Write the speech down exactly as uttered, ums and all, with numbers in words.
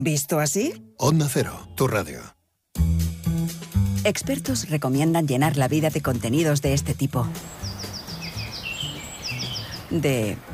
¿Visto así? Onda Cero, tu radio. Expertos recomiendan llenar la vida de contenidos de este tipo. De